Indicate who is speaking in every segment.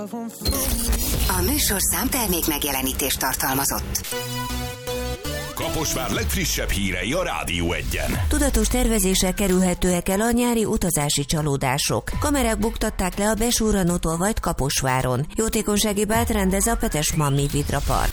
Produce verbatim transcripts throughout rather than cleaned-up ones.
Speaker 1: A műsor számtermék megjelenítést tartalmazott.
Speaker 2: Kaposvár legfrissebb hírei a Rádió Egyen.
Speaker 3: Tudatos tervezéssel kerülhetőek el a nyári utazási csalódások. Kamerák buktatták le a Besúranótól vagy Kaposváron. Jótékonysági bált rendez a Petesmalmi Vidrapark.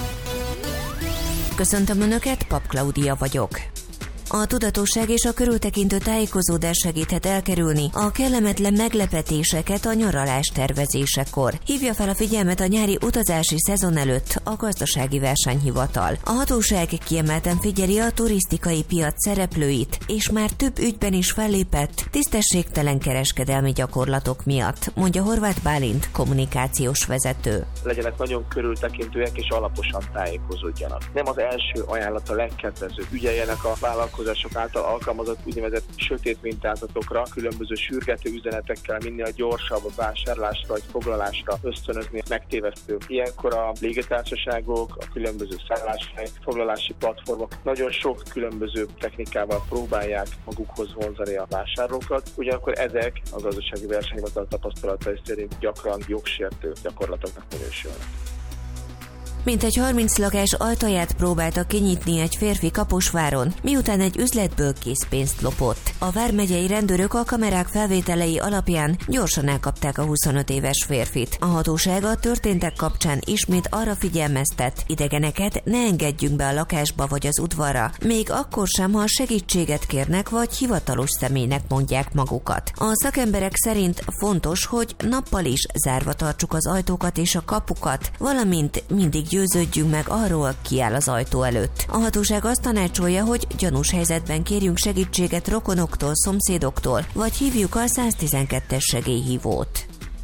Speaker 3: Köszöntöm Önöket, Pap Klaudia vagyok. A tudatosság és a körültekintő tájékozódás segíthet elkerülni a kellemetlen meglepetéseket a nyaralás tervezésekor. Hívja fel a figyelmet a nyári utazási szezon előtt a Gazdasági Versenyhivatal. A hatóság kiemelten figyeli a turisztikai piac szereplőit, és már több ügyben is fellépett tisztességtelen kereskedelmi gyakorlatok miatt, mondja Horváth Bálint, kommunikációs vezető.
Speaker 4: Legyenek nagyon körültekintőek és alaposan tájékozódjanak. Nem az első ajánlat a legkedvezőbb. Ügyeljenek a vállalkozások által alkalmazott úgynevezett sötét mintázatokra, különböző sürgető üzenetekkel minél gyorsabb vásárlásra vagy foglalásra ösztönözni megtévesztő. Ilyenkor a légitársaságok, a különböző szálláshely, foglalási platformok nagyon sok különböző technikával próbálják magukhoz vonzani a vásárlókat, ugyanakkor ezek a Gazdasági Versenyhivatal tapasztalatai szerint gyakran jogsértő gyakorlatoknak minősülnek.
Speaker 3: Mintegy harminc lakás ajtaját próbálta kinyitni egy férfi Kaposváron, miután egy üzletből készpénzt lopott. A vármegyei rendőrök a kamerák felvételei alapján gyorsan elkapták a huszonöt éves férfit. A hatóság a történtek kapcsán ismét arra figyelmeztet, idegeneket ne engedjünk be a lakásba vagy az udvarra, még akkor sem, ha segítséget kérnek vagy hivatalos személynek mondják magukat. A szakemberek szerint fontos, hogy nappal is zárva tartsuk az ajtókat és a kapukat, valamint mindig győződjünk meg arról, ki áll az ajtó előtt. A hatóság azt tanácsolja, hogy gyanús helyzetben kérjünk segítséget rokonoktól, szomszédoktól, vagy hívjuk a száztizenkettes segélyhívót.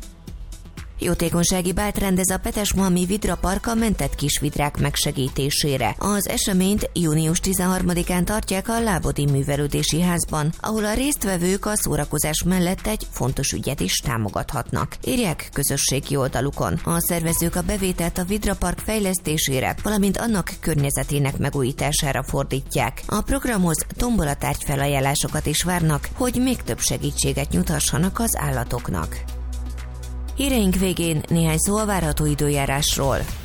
Speaker 3: Jótékonysági bált rendez a Petesmalmi Vidrapark a mentett kisvidrák megsegítésére. Az eseményt június tizenharmadikán tartják a Lábodi Művelődési Házban, ahol a résztvevők a szórakozás mellett egy fontos ügyet is támogathatnak. Írják közösségi oldalukon. A szervezők a bevételt a Vidrapark fejlesztésére, valamint annak környezetének megújítására fordítják. A programhoz tombolatárgy felajánlásokat is várnak, hogy még több segítséget nyújthassanak az állatoknak. Híreink végén néhány szó a várható időjárásról.